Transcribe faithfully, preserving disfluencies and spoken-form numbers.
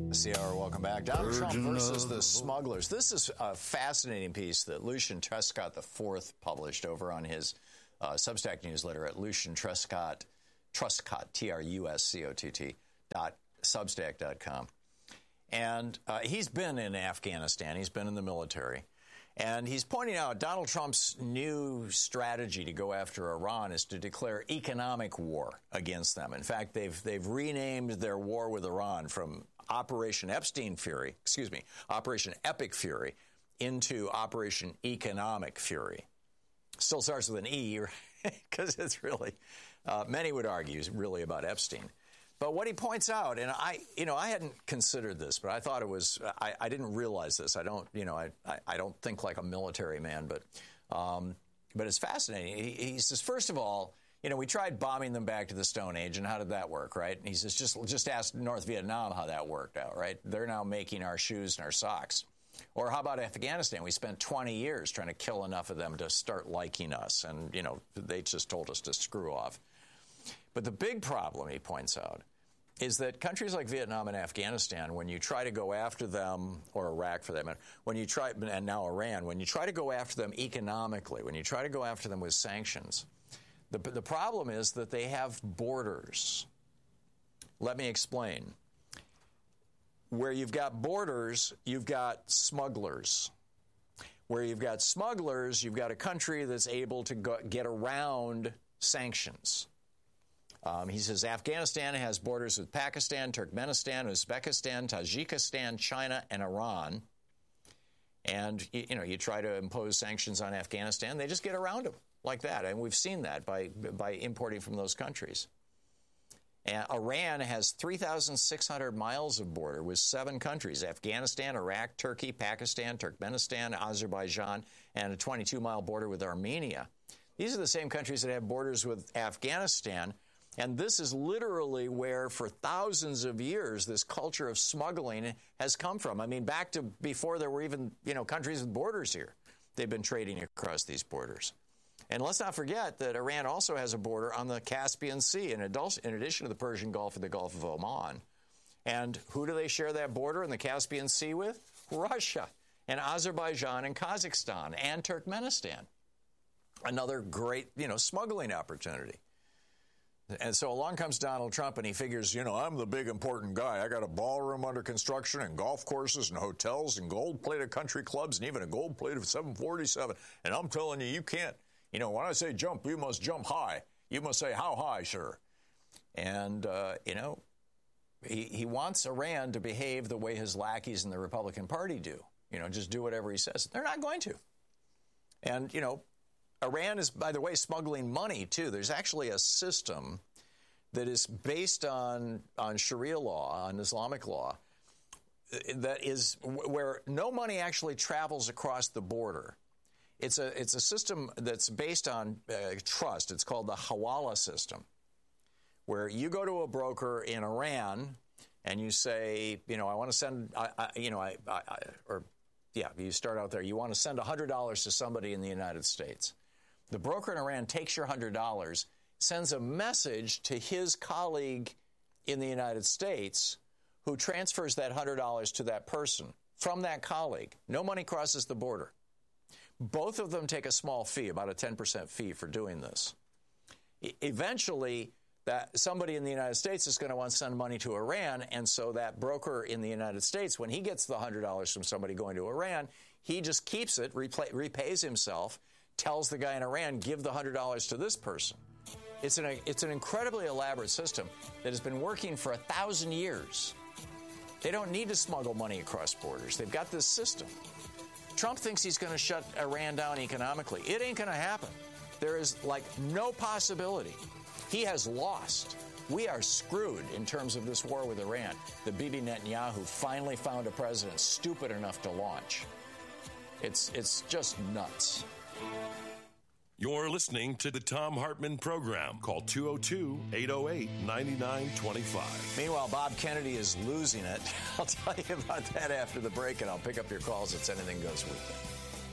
C R, welcome back. Donald Trump versus the smugglers. This is a fascinating piece that Lucian Truscott the fourth published over on his uh, Substack newsletter at Lucian Truscott, Truscott, T R U S C O T T, dot substack dot com. And uh, he's been in Afghanistan. He's been in the military. And he's pointing out Donald Trump's new strategy to go after Iran is to declare economic war against them. In fact, they've they've renamed their war with Iran from Operation Epstein Fury, excuse me, Operation Epic Fury, into Operation Economic Fury. Still starts with an E, because it's really, uh, many would argue, is really about Epstein. But what he points out, and I, you know, I hadn't considered this, but I thought it was, I, I didn't realize this. I don't, you know, I, I, I don't think like a military man, but, um, but it's fascinating. He, he says, first of all, you know, we tried bombing them back to the Stone Age, and how did that work, right? And he says, just, just ask North Vietnam how that worked out, right? They're now making our shoes and our socks. Or how about Afghanistan? We spent twenty years trying to kill enough of them to start liking us, and, you know, they just told us to screw off. But the big problem, he points out, is that countries like Vietnam and Afghanistan, when you try to go after them, or Iraq for that matter, when you try, and now Iran, when you try to go after them economically, when you try to go after them with sanctions, the, the problem is that they have borders. Let me explain. Where you've got borders, you've got smugglers. Where you've got smugglers, you've got a country that's able to go, get around sanctions. Um, he says Afghanistan has borders with Pakistan, Turkmenistan, Uzbekistan, Tajikistan, China, and Iran. And, you know, you try to impose sanctions on Afghanistan, they just get around them like that. And we've seen that by, by importing from those countries. And Iran has three thousand six hundred miles of border with seven countries: Afghanistan, Iraq, Turkey, Pakistan, Turkmenistan, Azerbaijan, and a twenty-two mile border with Armenia. These are the same countries that have borders with Afghanistan. And this is literally where, for thousands of years, this culture of smuggling has come from. I mean, back to before there were even, you know, countries with borders here. They've been trading across these borders. And let's not forget that Iran also has a border on the Caspian Sea, in addition to the Persian Gulf and the Gulf of Oman. And who do they share that border in the Caspian Sea with? Russia and Azerbaijan and Kazakhstan and Turkmenistan. Another great, you know, smuggling opportunity. And so along comes Donald Trump, and he figures, you know, I'm the big important guy. I got a ballroom under construction and golf courses and hotels and gold-plated country clubs and even a gold-plated seven forty-seven. And I'm telling you, you can't, you know, when I say jump, you must jump high. You must say, how high, sir? And, uh, you know, he, he wants Iran to behave the way his lackeys in the Republican Party do. You know, just do whatever he says. They're not going to. And, you know, Iran is, by the way, smuggling money, too. There's actually a system that is based on, on Sharia law, on Islamic law, that is where no money actually travels across the border. It's a, it's a system that's based on uh, trust. It's called the Hawala system, where you go to a broker in Iran and you say, you know, I want to send, I, I, you know, I, I, or, yeah, you start out there. You want to send one hundred dollars to somebody in the United States. The broker in Iran takes your one hundred dollars, sends a message to his colleague in the United States, who transfers that one hundred dollars to that person from that colleague. No money crosses the border. Both of them take a small fee, about a ten percent fee for doing this. E- eventually, that somebody in the United States is going to want to send money to Iran, and so that broker in the United States, when he gets the one hundred dollars from somebody going to Iran, he just keeps it, repay, repays himself, tells the guy in Iran, give the one hundred dollars to this person. It's an, it's an incredibly elaborate system that has been working for a thousand years. They don't need to smuggle money across borders. They've got this system. Trump thinks he's going to shut Iran down economically. It ain't going to happen. There is, like, no possibility. He has lost. We are screwed in terms of this war with Iran that Bibi Netanyahu finally found a president stupid enough to launch. It's, it's just nuts. You're listening to the Thom Hartmann Program. Call two oh two, eight oh eight, nine nine two five. Meanwhile, Bob Kennedy is losing it. I'll tell you about that after the break, and I'll pick up your calls. It's Anything Goes Weekend.